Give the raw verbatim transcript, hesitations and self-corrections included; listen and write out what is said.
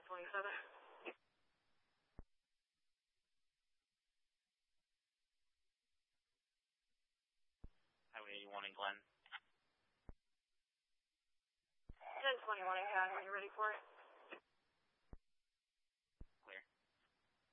twenty-seven. Highway eighty-one in Glen. ten twenty-one in Glen, when you're ready for it.